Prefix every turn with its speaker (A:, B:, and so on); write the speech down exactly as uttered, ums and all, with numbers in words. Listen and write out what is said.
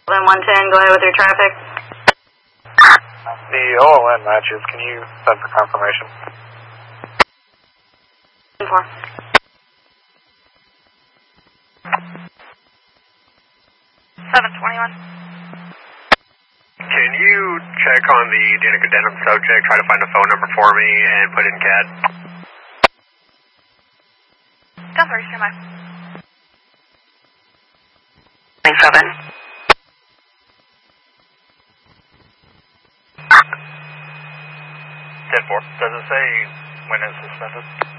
A: Then one ten, go ahead with your traffic.
B: The O L N matches, can you send for confirmation?
A: Four. seven twenty-one.
C: Can you check on the Danica Denham subject, try to find a phone number for me, and put in C A D?
A: ten three, stand by. seven.
C: ten four. Does it say when it's suspended?